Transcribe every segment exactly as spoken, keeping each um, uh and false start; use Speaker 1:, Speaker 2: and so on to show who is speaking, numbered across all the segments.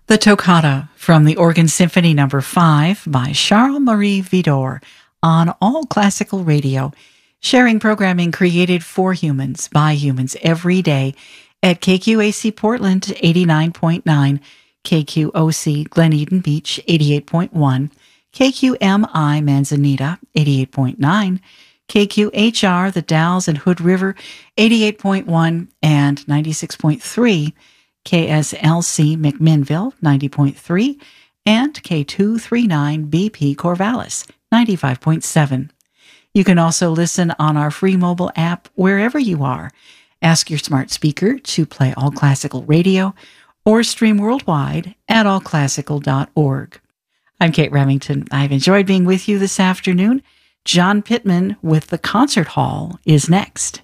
Speaker 1: The Toccata from the Organ Symphony Number five by Charles-Marie Widor on All Classical Radio, sharing programming created for humans by humans every day at K Q A C Portland eighty-nine point nine, K Q O C Glen Eden Beach eighty-eight point one, K Q M I Manzanita eighty-eight point nine, K Q H R The Dalles and Hood River eighty-eight point one and ninety-six point three, K S L C McMinnville ninety point three, and K two thirty-nine B P Corvallis ninety-five point seven. You can also listen on our free mobile app wherever you are. Ask your smart speaker to play All Classical Radio or stream worldwide at all classical dot org. I'm Kate Remington. I've enjoyed being with you this afternoon. John Pittman with the Concert Hall is next.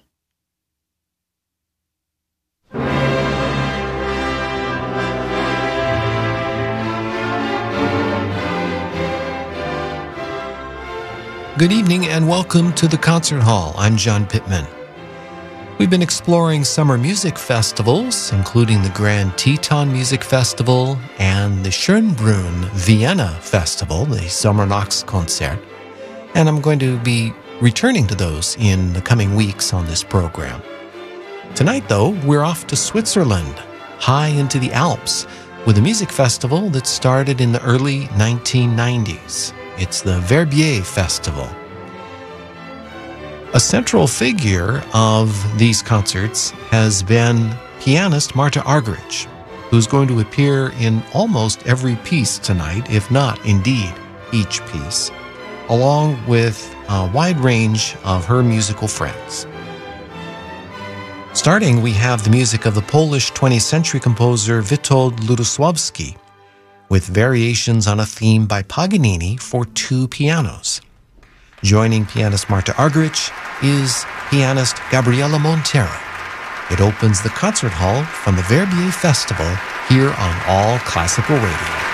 Speaker 2: Good evening and welcome to the Concert Hall. I'm John Pittman. We've been exploring summer music festivals, including the Grand Teton Music Festival and the Schönbrunn Vienna Festival, the Sommernachtkonzert, and I'm going to be returning to those in the coming weeks on this program. Tonight, though, we're off to Switzerland, high into the Alps, with a music festival that started in the early nineteen nineties. It's the Verbier Festival. A central figure of these concerts has been pianist Marta Argerich, who's going to appear in almost every piece tonight, if not indeed each piece, along with a wide range of her musical friends. Starting, we have the music of the Polish twentieth century composer Witold Lutosławski, with variations on a theme by Paganini for two pianos. Joining pianist Marta Argerich is pianist Gabriela Montero. It opens the concert hall from the Verbier Festival here on All Classical Radio.